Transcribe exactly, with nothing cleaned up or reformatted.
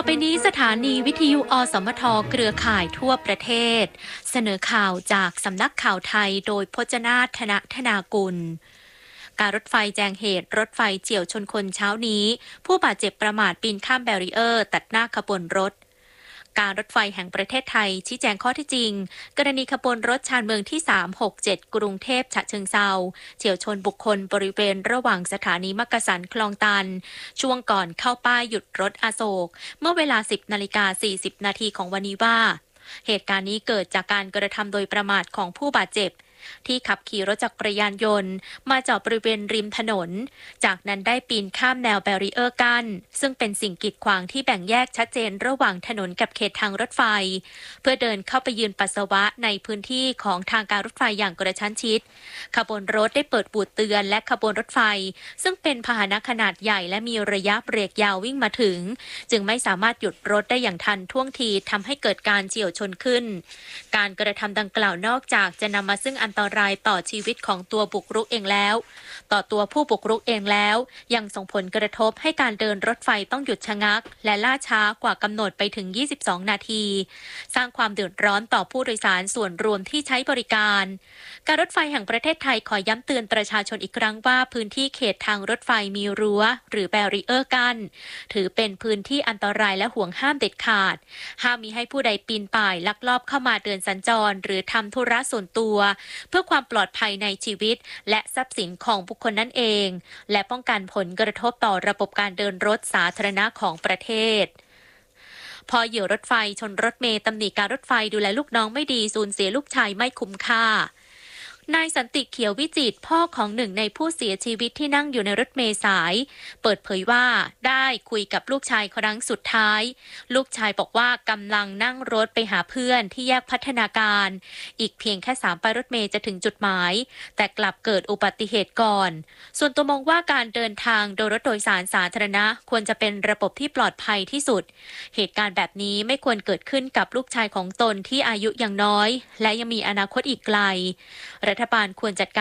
อไปนี้สถานีวิทยุอสมทเครือข่ายทั่วประเทศเสนอข่าวจากสำนักข่าวไทยโดยพจนาถ ธนธนากุลการรถไฟแจ้งเหตุรถไฟเฉี่ยวชนคนเช้านี้ผู้บาดเจ็บประมาทปีนข้ามแบรีเออร์ตัดหน้าขบวนรถการรถไฟแห่งประเทศไทยชี้แจงข้อที่จริงกรณีขบวนรถชานเมืองที่สาม หก เจ็ดกรุงเทพฉะเชิงเทราเฉี่ยวชนบุคคลบริเวณระหว่างสถานีมักกะสันคลองตันช่วงก่อนเข้าป้ายหยุดรถอโศกเมื่อเวลา สิบนาฬิกาสี่สิบนาทีของวันนี้ว่าเหตุการณ์นี้เกิดจากการกระทำโดยประมาทของผู้บาดเจ็บที่ขับขี่รถจักรยานยนต์มาจอดบริเวณริมถนนจากนั้นได้ปีนข้ามแนวแบรีเออร์กั้นซึ่งเป็นสิ่งกีดขวางที่แบ่งแยกชัดเจนระหว่างถนนกับเขตทางรถไฟเพื่อเดินเข้าไปยืนปัสสาวะในพื้นที่ของทางการรถไฟอย่างกระชั้นชิดขบวนรถได้เปิดบูดเตือนและขบวนรถไฟซึ่งเป็นพาหนะขนาดใหญ่และมีระยะเบรกยาววิ่งมาถึงจึงไม่สามารถหยุดรถได้อย่างทันท่วงทีทำให้เกิดการเฉี่ยวชนขึ้นการกระทำดังกล่าวนอกจากจะนำมาซึ่งอันตรายต่อชีวิตของตัวบุกรุกเองแล้วต่อตัวผู้บุกรุกเองแล้วยังส่งผลกระทบให้การเดินรถไฟต้องหยุดชะงักและล่าช้ากว่ากำหนดไปถึงยี่สิบสองนาทีสร้างความเดือดร้อนต่อผู้โดยสารส่วนรวมที่ใช้บริการการรถไฟแห่งประเทศไทยขอย้ำเตือนประชาชนอีกครั้งว่าพื้นที่เขตทางรถไฟมีรั้วหรือแบรีเออร์กั้นถือเป็นพื้นที่อันตรายและห่วงห้ามเด็ดขาดห้ามมิให้ผู้ใดปีนป่ายลักลอบเข้ามาเดินสัญจรหรือทำธุระส่วนตัวเพื่อความปลอดภัยในชีวิตและทรัพย์สินของบุคคลนั่นเองและป้องกันผลกระทบต่อระบบการเดินรถสาธารณะของประเทศพอเหยื่อรถไฟชนรถเมล์ตำหนิการรถไฟดูแลลูกน้องไม่ดีสูญเสียลูกชายไม่คุ้มค่านายสันติเขียววิจิตรพ่อของหนึ่งในผู้เสียชีวิตที่นั่งอยู่ในรถเมล์สายเปิดเผยว่าได้คุยกับลูกชายครั้งสุดท้ายลูกชายบอกว่ากำลังนั่งรถไปหาเพื่อนที่แยกพัฒนาการอีกเพียงแค่สามป้ายรถเมล์จะถึงจุดหมายแต่กลับเกิดอุบัติเหตุก่อนส่วนตัวมองว่าการเดินทางโดยรถโดยสารสาธารณะควรจะเป็นระบบที่ปลอดภัยที่สุดเหตุการณ์แบบนี้ไม่ควรเกิดขึ้นกับลูกชายของตนที่อายุยังน้อยและยังมีอนาคตอีกไกลรัฐบาลควรจัดการ